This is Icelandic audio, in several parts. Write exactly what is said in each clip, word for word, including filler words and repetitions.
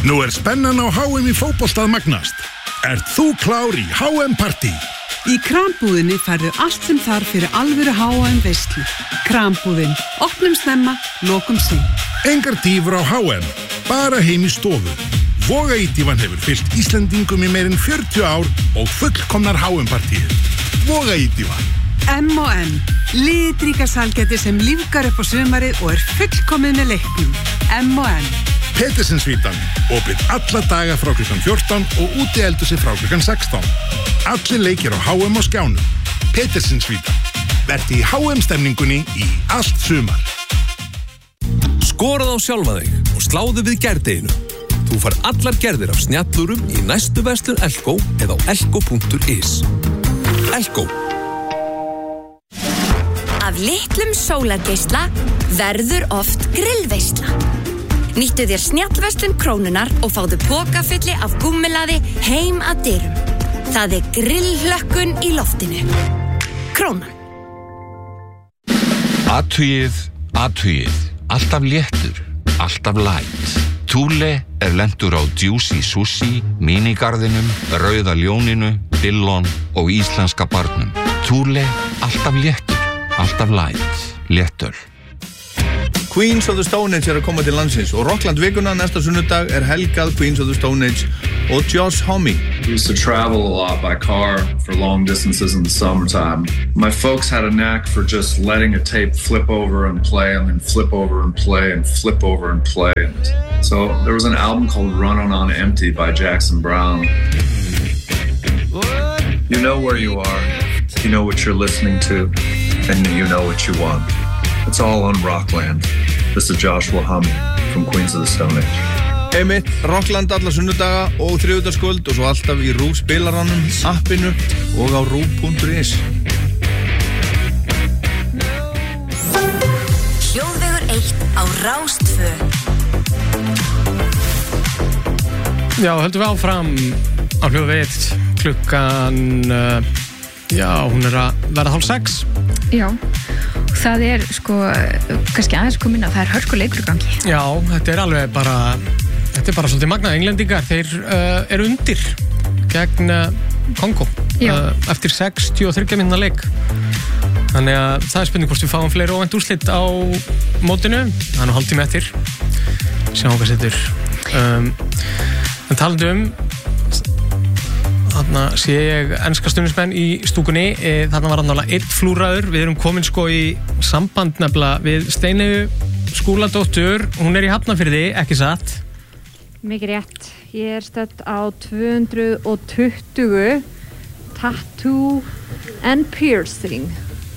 Nú er spennan á H M í fótbolta að magnast. Ert þú klár í H M-partí? Í Krambúðinni færðu allt sem þarf fyrir alvöru H M veislu. Krambúðin. Opnum snemma, lokum seint. Engar dýfur á H M, bara heim í stofu. Vogaítífan hefur fylgt Íslendingum í meirinn fjörutíu ár og fullkomnar H M-partíið. Vogaítífan. M og M. Litríka sælgæti sem lífgar upp á sumarið og er fullkomið með leiknum. M og M. Petersinsvítan. Opið alla daga frá klukkan fjórtán og úti eldhúsi frá klukkan sextán. Allir leikir á H M og skjánum. Petersinsvítan. Vertu í H M-stemningunni í allt sumar. Skoraðu á sjálfa þig og sláðu við gærdeginu. Þú fær allar gerðir af snjallurum í næstu verslun Elko eða á elko punktur is. Elko. Af litlum sólargeisla verður oft grillveisla. Nýttu þér snjallverslun Krónunar og fáðu pokafulli af gúmmelaði heim að dyrum. Það er grillhlökkun í loftinu. Krónan. Athugið, athugið. Alltaf léttur, alltaf light. Thule er lentur á Juicy Sushi, Minigarðinum, Rauða ljóninu, Dillon og íslenska barnum. Thule, alltaf léttur, alltaf light. Léttöl. Queens of the Stone Age er að koma til landsins og Rockland vikuna næsta sunnudag er helgað Queens of the Stone Age og Josh Homme. I used to travel a lot by car for long distances in the summertime. My folks had a knack for just letting a tape flip over and play and then flip over and play and flip over and play. So there was an album called Runnin' on Empty by Jackson Browne. You know where you are, you know what you're listening to, and you know what you want. It's all on Rockland. This is Joshua Homme from Queens of the Stone Age. Einmitt, Rockland alla sunnudaga og þriðjudagskvöld og svo alltaf í RÚV spilaranum, appinu og á rúv punktur is. Hljóðvegur eitt á Rás tvö. Já, höldum við áfram á Hljóðvegur eitt klukkan, uh, já, hún er að verða hálf sex. Já. Það er sko, kannski aðeins komin að það er hörkuleikur í gangi. Já, þetta er alveg bara, þetta er bara svolítið magnað. Englendingar, þeir uh, eru undir gegn uh, Kongo uh, eftir sextíu og þriggja mínútna leik. Þannig að það er spurning hvort við fáum fleiri óvænt úrslit á mótinu. Það er nú hálftími eftir. Sjáum hvað setur. Um, en talandi um, þarna sé ég enska stuðningsmenn í stúkunni. Þarna var náttúrulega einn flúraður. Við erum komin sko í samband nefnilega við Steineu Skúladóttur. Hún er í Hafnarfirði, ekki satt? Mikið rétt. Ég er stödd á tvö hundruð tuttugu Tattoo and Piercing.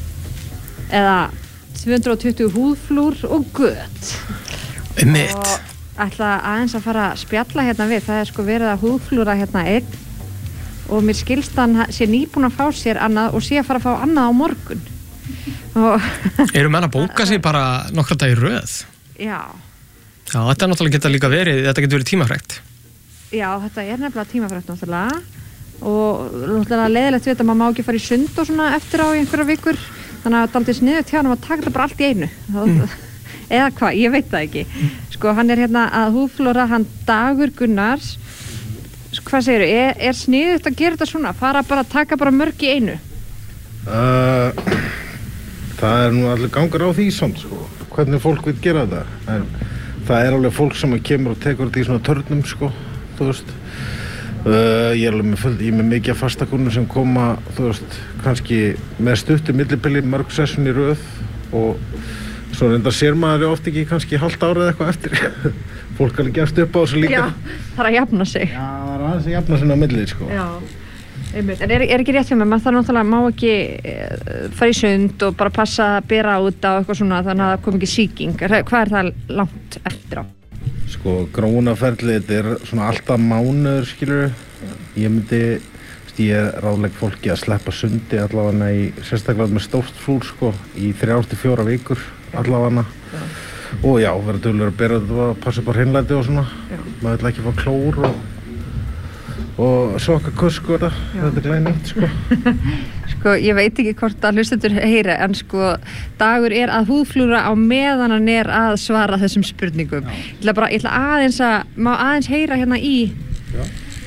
Eða tvö hundruð tuttugu húðflúr og gött. Einmitt. Og ætla aðeins að fara að spjalla hérna við. Það er sko verið að húðflúra hérna einn. Og mér skilst hann sé nýbúin að fá sér annað og sé að fara að fá annað á morgun. Og Eru menn að bóka sig bara nokkra dag í röð? Já. Já, þetta er náttúrulega geta líka verið, þetta getur verið tímafrekt. Já, þetta er nefnilega tímafrekt náttúrulega. Og náttúrulega leiðilegt við þetta, maður má ekki fara í sund og svona eftir á í einhverja vikur. Þannig að þetta er aldrei sniðugt hjá hann að taka þetta bara allt í einu. Mm. Eða hvað, ég veit það ekki. Sko, hann er hérna að húðflúra hann Dagur Gunnars. Hvað segirðu, er, er sniðugt að gera þetta svona? Fara bara að taka bara mörg í einu? Uh, það er nú allir gangur á því samt, sko. Hvernig fólk vil gera þetta. En það er alveg fólk sem kemur og tekur þetta í svona törnum, sko. Þú veist. Uh, ég er alveg með, full, ég er með mikið af fastakunnum sem koma, þú veist, kannski með stuttu millibili mörg sessun í röð og svo reynda sér maður oft ekki kannski hálft árið eitthvað eftir. Fólk alveg gefst upp á þessu líka. Já, það er að jafna sig. Já, það er aðeins að jafna sig á milli, sko. Já, einmitt. En er, er ekki rétt hjá mig, maður þarf náttúrulega, má ekki e, fara í sund og bara passa að bera út á eitthvað svona, þannig að það kom ekki sýking. Hvað er það langt eftir á? Sko, grónaferlið, þetta er svona alltaf mánuður, skilur. Ég myndi, ég ráðlegg fólki að sleppa sundi allavega í, sérstaklega með stórt flúr, sko, í þrjár til fjórar vikur allavega. Já. Og já, verður duglegur að bera þetta að passa upp á hreinlæti og svona. Já. Maður vil ekki fá klór og, og sokkakust, sko, þetta. Þetta er glænýtt, sko. Sko, ég veit ekki hvort að hlustendur heyra, en sko, Dagur er að húðflúra á meðan hann er að svara þessum spurningum. Ég ætla bara, ég ætla aðeins að, má aðeins heyra hérna í. Já.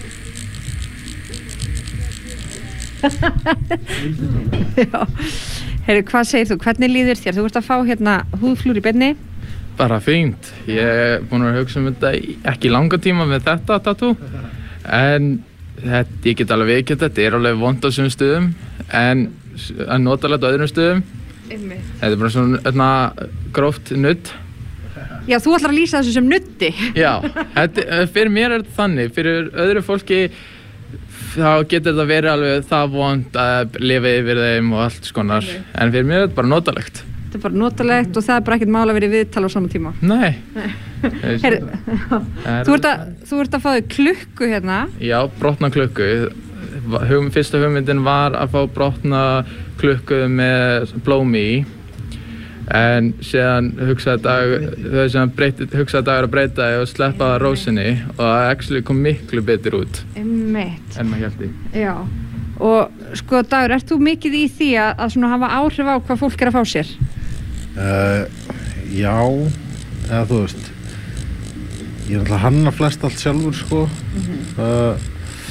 Já. Heyru, hvað segir þú? Hvernig líður þér? Þú ert að fá hérna húðflúr í beinni? Bara fínt. Ég er búin að hugsa um þetta ekki langa tíma með þetta tattoo, en þetta, ég get alveg veikið þetta, er alveg vont á sumum stöðum, en að notalegt á öðrum stöðum. Einmitt. Þetta er bara svona gróft nudd. Já, þú ætlar að lýsa þessu sem nuddi. Já, þetta, fyrir mér er þetta þannig, fyrir öðru fólki þá getur þetta verið alveg það vont að lifa yfir þeim og allt skonar, okay. En fyrir mér er þetta bara notalegt. Þetta er bara notalegt og það er bara ekkert mál að vera í viðtal á sama tíma. Nei. Her, þú, ert að, þú ert að fá þig klukku hérna. Já, brotna klukku. Hugum, fyrsta hugmyndin var að fá brotna klukku með blómi í, en síðan hugsaði dag, þau sem breyti, hugsaði dagur að breyta og sleppa rósinni og það actually kom miklu betur út. Einmitt. En maður held í. Já. Og sko, Dagur, ert þú mikið í því að, að svona hafa áhrif á hvað fólk er að fá sér? Uh, já, eða þú veist, ég er alltaf að hanna flest allt sjálfur, sko. Mm-hmm. uh,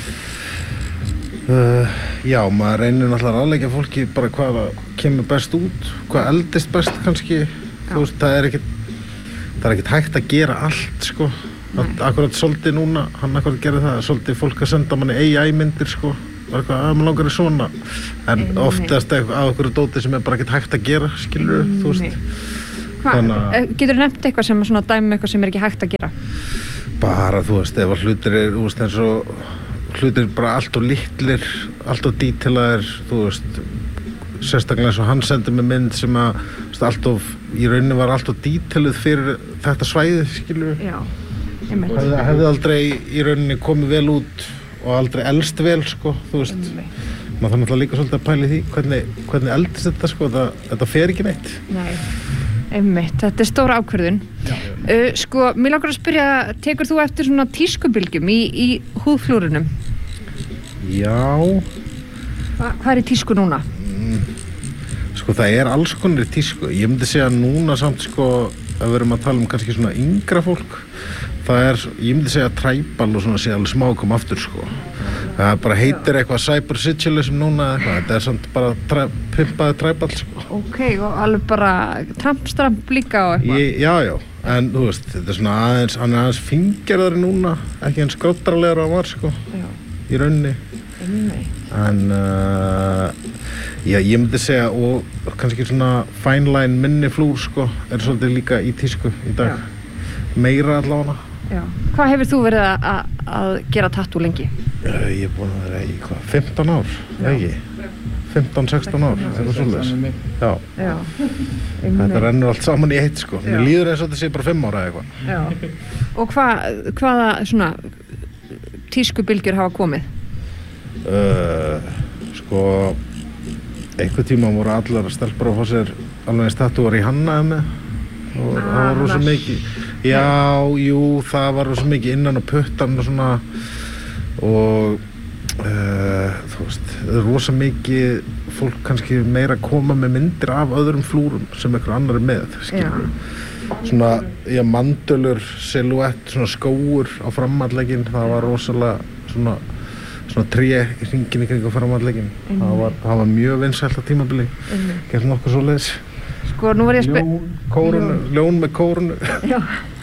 uh, já, maður reynir alltaf að aðleggja fólki bara hvað kemur best út, hvað eldist best kannski. Já. Þú veist, það er ekkert, það er ekkert hægt að gera allt, sko. Akkurat svolítið núna, hann akkurat gerir það, svolítið fólk að senda manni A I-myndir, sko. Bara eitthvað, að maður langar í svona, en Einnig. Oftast eitthvað á einhverju dóti sem er bara ekkert hægt að gera, skilur, þú veist. Hvað, getur þú nefnt eitthvað sem svona dæmi eitthvað sem er ekki hægt að gera? Bara, þú veist, ef að hlutir er, þú veist, eins og hlutir bara allt og litlir, allt og dítilaðir, þú veist, sérstaklega eins og hann sendi mig mynd sem að, þú veist, allt of, í rauninni var allt og dítiluð fyrir þetta svæði, skilur. Já, ég með það. Það hefði aldrei í rauninni komið vel út og aldrei elst vel, sko, þú veist. Maður þarf náttúrulega líka svolítið að pæla í því hvernig, hvernig eldist þetta, sko, það, þetta fer ekki neitt. Nei, einmitt, þetta er stóra ákvörðun. Uh, sko, mér langar að spyrja, tekur þú eftir svona tískubylgjum í, í húðflúrunum? Já. Hva, hvað er í tísku núna? Mm, sko, það er alls konar í tísku. Ég myndi segja núna samt, sko, að við erum að tala um kannski svona yngra fólk. Það er, ég myndi segja træbal og svona sé alveg smá kom aftur, sko. Það bara heitir eitthvað cyber sigillism núna eða eitthvað, þetta er samt bara træ, pimpaði træbal, sko. Ok, og alveg bara trampstramp líka og eitthvað? Ég, já, já, en þú veist, þetta er svona aðeins, hann er aðeins fingerðari núna, ekki eins grótarlegur að var, sko, já. Í rauninni. Nei. En, uh, já, ég myndi segja, og kannski svona fine line minni flúr, sko, er svolítið líka í tísku í dag. Já. Meira allavega. Já. Hvað hefur þú verið að, að, að gera tattoo lengi? Uh, ég er búin að vera í hvað, fimmtán ár, ekki? fimmtán sextán ár, eitthvað svolítið. Já. Já. Þetta rennur allt saman í eitt, sko. Mér líður eins og þetta sé bara fimm ára eða eitthvað. Já. Og hva, hvaða svona tískubylgjur hafa komið? Uh, sko, einhver tíma voru allar stelpur að fá sér alveg eins tattúar í hannaði með. Og ah, það var rosa mikið, já, jú, það var rosa mikið innan á puttan og svona og uh, þú veist, það er rosa mikið fólk kannski meira að koma með myndir af öðrum flúrum sem einhver annar er með, skilur. Svona, já, mandölur, silhouette, svona skóur á framhandlegginn, það var rosalega svona svona tré í hringin í kring á framhandlegginn. Mm. Það var, það var mjög vinsælt á tímabili, mm. Gert nokkuð svoleiðis. Sko, nú var ég að spyrja... Ljón, kórunu, ljón með kórunu. Já,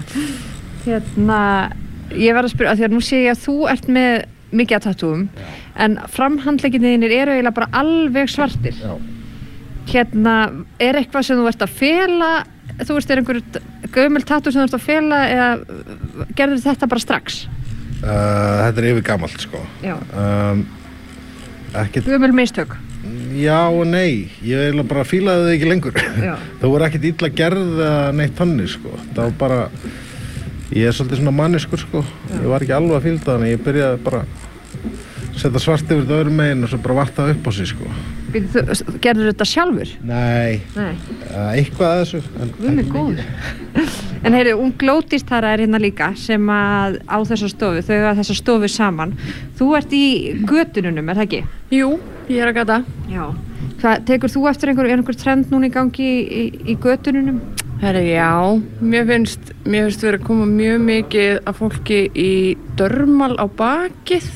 hérna, ég var að spyrja, að því að nú sé ég að þú ert með mikið að tattúum, en framhandlegginni þínir eru eiginlega bara alveg svartir. Já. Hérna, er eitthvað sem þú ert að fela, þú veist, er einhver gömul tattú sem þú ert að fela, eða gerður þetta bara strax? Uh, þetta er yfir gamalt, sko. Já. Um, ekkert... Gömul mistök? Já og nei, ég eiginlega bara fílaði þau ekki lengur. Það voru ekkert illa gerða neitt þannig, sko. Það var bara, ég er svolítið svona manniskur, sko. Já. Ég var ekki alveg að fíla það, en ég byrjaði bara að setja svart yfir þetta öðrum meginn og svo bara varta upp á sig, sko. Þú, gerður þetta sjálfur? Nei, nei. Uh, eitthvað að þessu. Guð mig góður. En heyri, Ung Glótistara er hérna líka sem að á þessa stofu, þau að þessa stofu saman. Þú ert í götununum, er það ekki? Jú, ég er að gata. Já. Hvað, tekur þú eftir einhver, er einhver trend núna í gangi í, í, í götununum? Herri, já, mér finnst, mér finnst verið að koma mjög mikið af fólki í dörmal á bakið.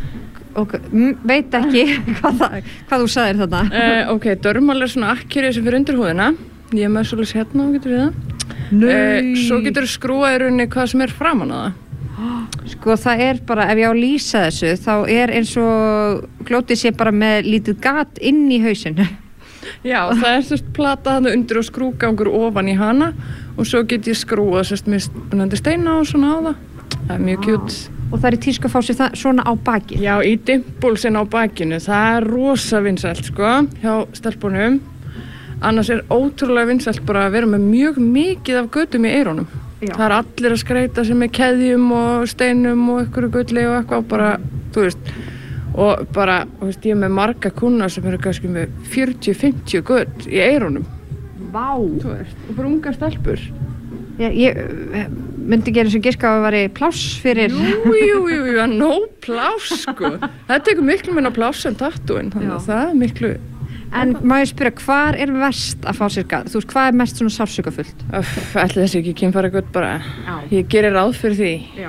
Og veit ekki hvað, það, hvað þú sagðir þarna. Uh, ok, dörmal er svona akkeri sem fyrir undir húðina. Ég er með svolítið hérna og getur við það. Nei. Uh, svo getur þú skrúað í rauninni hvað sem er framan á það. Sko það er bara, ef ég á að lýsa þessu, þá er eins og glótið sé bara með lítið gat inn í hausinn. Já, það er sérst plata þarna undir og skrúgangur ofan í hana og svo get ég skrúað sérst með spennandi steina og svona á það. Það er mjög kjút. Og það er í tísku að fá sér það svona á baki? Já, í dimpulsin á bakinu. Það er rosa vinsælt, sko, hjá stelpunum. Annars er ótrúlega vinsælt bara að vera með mjög mikið af götum í eyrunum. Já. Það er allir að skreita sig með keðjum og steinum og einhverju gulli og eitthvað bara, þú veist, og bara, þú veist, ég er með marga kunnar sem eru kannski með fjörutíu til fimmtíu gull í eyrunum. Vá! Þú veist, og bara unga stelpur. Já, ég myndi ekki eins og giska að það væri pláss fyrir... Jú, jú, jú, jú, nóg pláss, sko. Það tekur miklu minna pláss en tattúin, þannig að það er miklu... En má ég spyrja, hvar er verst að fá sér gat? Þú veist, hvað er mest svona sársaukafullt? Ætli þessi ekki kynfæra gutt bara. Já. Ég gerir ráð fyrir því. Já.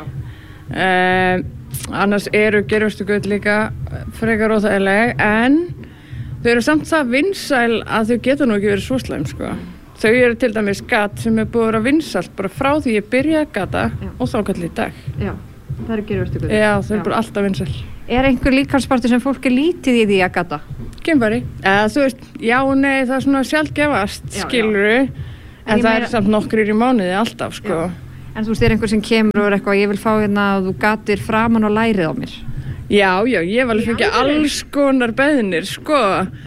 Uh, annars eru gerfustu gutt líka frekar óþægileg, en þau eru samt það vinsæl að þau geta nú ekki verið svo slæm, sko. Þau eru til dæmis gat sem er búið að vera vinsælt bara frá því ég byrjaði að gata og þá kallir í dag. Já, það eru gerfustu gutt. Já, þau eru bara alltaf vinsæl. Er einhver líkamspartur sem fólk er lítið í því að gata? Kynfæri. Eða þú veist, já og nei, það er svona sjaldgæfast, skilurðu, en, en það meira... er samt nokkrir í mánuði alltaf, sko. Já. En þú veist, er einhver sem kemur og er eitthvað, ég vil fá hérna að þú gatir framan og lærið á mér. Já, já, ég var alveg ekki alls konar beðnir, sko,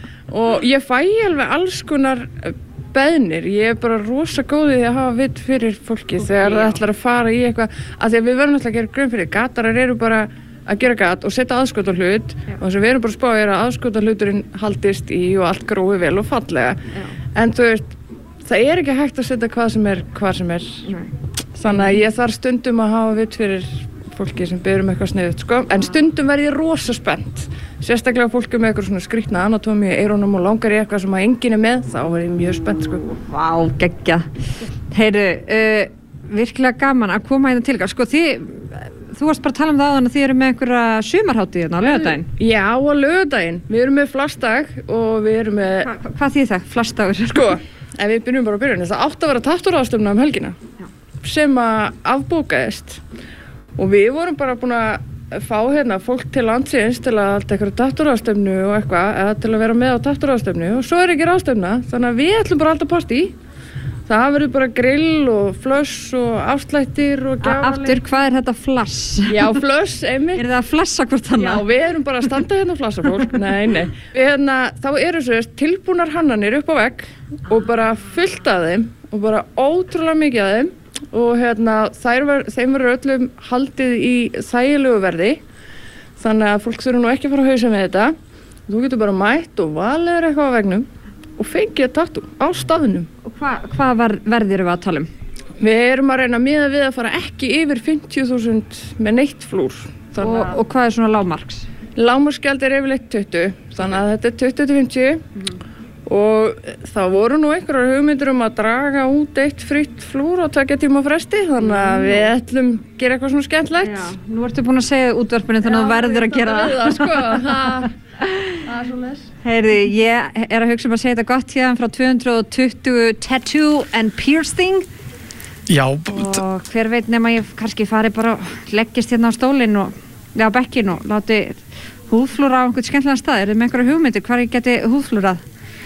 og ég fæ alveg alls konar beðnir. Ég er bara rosa góðið að hafa vitt fyrir fólki okay, þegar það ætlar að fara í eitthvað, af því að við verðum alltaf að gera grunn fyrir, gatarar eru bara að gera gat og setja aðskota hlut Já. Og þess að við erum bara að spá er að aðskota hluturinn haldist í og allt grói vel og fallega Já. En þú veist, það er ekki hægt að setja hvað sem er hvað sem er Nei. Þannig að ég þarf stundum að hafa vitt fyrir fólki sem byrjum eitthvað sniðut, sko, en stundum verð ég rosa spennt, sérstaklega fólki með eitthvað svona skrýtna anatómi í eyrunum og langar í eitthvað sem að enginn er með, þá verð ég mjög spennt, sko. Vá, geggjað. Heyru, uh, virkilega gaman að koma hérna til, sko, þið, þú varst bara að tala um það að þið eru með einhverja sumarhátíð hérna á laugardaginn. Já, á laugardaginn, við erum með flassdag og við erum með... Hva, hvað þýðir það, flassdagur? Sko, ef við byrjum bara að byrja, það átti að vera tattúráðstöfna um helgina, Já. Sem að afbókaðist. Og við vorum bara búin að fá hérna fólk til landsins til að halda eitthvað tattúráðstöfnu og eitthvað, eða til að vera með á tattúráðstöfnu og svo er ekki ráðstöfna, þannig að við ætlum bara alltaf partí. Það verður bara grill og flöss og afslættir og gjafali. Aftur, hvað er þetta flass? Já, flöss, einmitt. Er það að flassa hvort hana? Já, við erum bara að standa hérna og flassa fólk. Nei, nei. Við hérna, þá eru svo tilbúnar hannanir upp á vegg og bara fullt af þeim og bara ótrúlega mikið af þeim. Og hérna, þær, þeim verður öllum haldið í þægilegu verði þannig að fólk þurfa nú ekki að fara að hausa með þetta. Þú getur bara mætt og valið eitthvað á vegnum og fengið tattú á staðnum. Og hvað hva verðir við að tala um? Við erum að reyna að miða við að fara ekki yfir fimmtíu þúsund með neitt flúr. Og, og hvað er svona lágmarks? Lágmarksgjald er yfirleitt tuttugu, þannig að þetta er tuttugu til fimmtíu. Mm. Og það voru nú einhverjar hugmyndir um að draga út eitt fritt flúr á tveggja tíma fresti, þannig að við ætlum að gera eitthvað svona skemmtlegt. Já, nú ertu búin að segja útvarpinu þannig að þú verður að gera það. það sko, það, það er svo les. Heyrði, ég er að hugsa um að segja þetta gott hérna frá tvö hundruð og tuttugu Tattoo and Piercing. Já. Og hver veit nema ég kannski fari bara leggist hérna á stólinn og á bekkin og láti húðflúra á einhvern skemmtilegan stað. Er þið með einhverja hugmyndir hvar ég geti húðflúrað?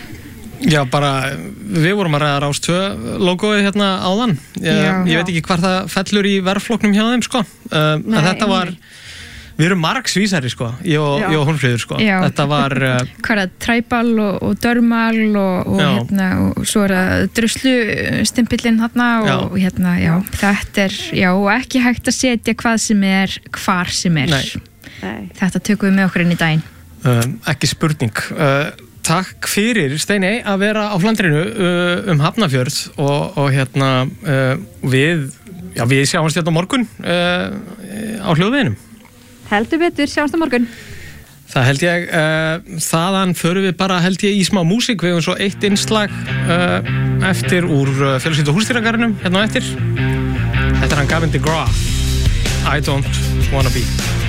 Já, bara, við vorum að ræða Rás tvö logoið hérna áðan. Ég, já, ég veit ekki hvar það fellur í verðflokknum hjá þeim, sko. Uh, Nei, þetta var, við erum margsvísari, sko, ég og, ég og Hólmfríður, sko. Já. Þetta var... Uh, hvað er það, træbal og, og dörmal og, og hérna, og svo er það druslustimpillinn hérna og, og hérna, já, þetta er, já, ekki hægt að setja hvað sem er, hvar sem er. Nei. Þetta tökum við með okkur inn í daginn. Uh, ekki spurning. Uh, Takk fyrir, Steini, að vera á Flandrinu uh, um Hafnarfjörð og, og hérna uh, við, já, við sjáumst hérna á morgun uh, á hljóðveginum. Heldur betur, sjáumst á morgun. Það held ég, uh, þaðan förum við bara held ég í smá músík, við höfum svo eitt innslag uh, eftir úr uh, Félagsheilsu húsdýragarðinum hérna á eftir. Þetta er hann Gavin DeGraw, I Don't Wanna Be.